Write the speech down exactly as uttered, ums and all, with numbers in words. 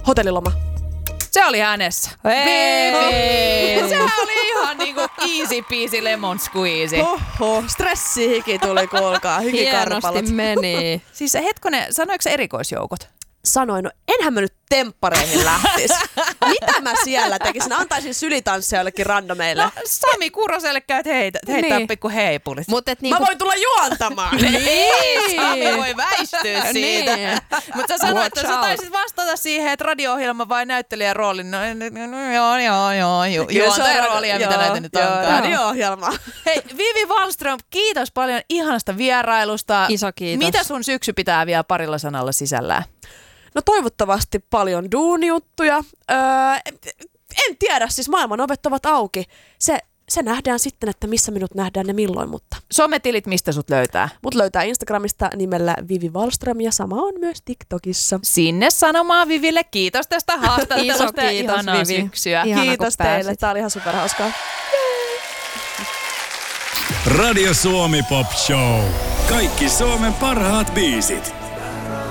hotelliloma. Se oli hänessä. Hei! Se oli ihan niinku easy peasy lemon squeezy. Oho, stressihiki tuli, kuulkaa. Hikikarpalot. Hienosti meni. Siis hetkonen, sanoiko se erikoisjoukot? Sanoin, no enhän mä nyt temppareihin lähtis. Mitä mä siellä tekisin? Antaisin sylitanssia jollekin randomeille. No, Sami Kuroselle käyt heitä, heittää Niin. pikku heipulit. Mut et niinku... Mä voin tulla juontamaan. Niin, Sami voi väistyä siitä. Niin. Mutta sä sanoit, Watch että sä out. taisit vastata siihen, että radio-ohjelma vai näyttelijän roolin. No, no, no joo, joo, joo, ju, Kyllä se on juontajaroolia, radio- mitä joo, näitä nyt joo, onkaan. radio-ohjelma. Hei, Vivi Wallström, kiitos paljon ihanasta vierailusta. Iso kiitos. Mitä sun syksy pitää vielä parilla sanalla sisällään? No toivottavasti paljon duunijuttuja. Öö, en tiedä, siis maailman ovet ovat auki. Se, se nähdään sitten, että missä minut nähdään ja milloin, mutta Sometilit, mistä sut löytää? mut löytää Instagramista nimellä Vivi Wallström ja sama on myös TikTokissa. Sinne sanomaan Viville kiitos tästä haastattelusta Iso ja kiitos, ihanaa Vivi. syksyä. Ihana, kun Kiitos teille, pääsit. tää oli ihan superhauskaa. Radio Suomi Pop Show. Kaikki Suomen parhaat biisit.